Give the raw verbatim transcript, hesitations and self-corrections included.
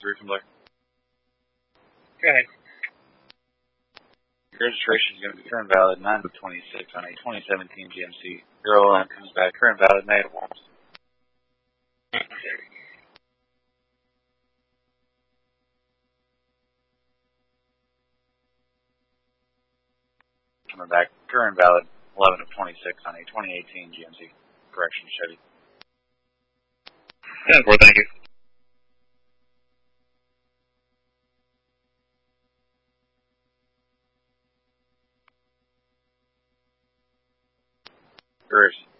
three from Blair. Go ahead. Your registration is going to be current valid nine of twenty-six on a twenty seventeen G M C. Your O L M comes back current valid negative one. Coming back current valid eleven of twenty-six on a twenty eighteen G M C. Correction, Chevy. ten four, thank you. Yours.